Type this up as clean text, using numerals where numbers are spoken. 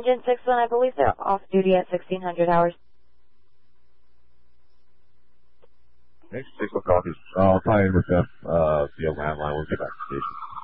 Engine 6-1, I believe they're off duty at 1600 hours. Next, 6 o'clock is, I'll tie in with them, via landline. We'll get back to the station.